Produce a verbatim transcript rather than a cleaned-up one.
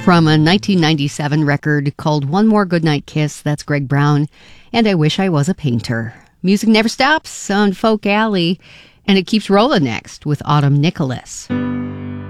From a nineteen ninety-seven record called One More Goodnight Kiss, that's Greg Brown, and I Wish I Was a Painter. Music never stops on Folk Alley, and it keeps rolling next with Autumn Nicholas.